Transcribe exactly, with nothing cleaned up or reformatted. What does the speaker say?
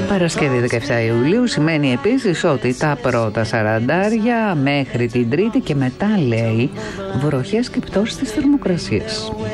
Παρασκευή δεκαεφτά Ιουλίου σημαίνει επίσης ότι τα πρώτα σαραντάρια μέχρι την Τρίτη και μετά, λέει, βροχές και πτώσεις της θερμοκρασίας.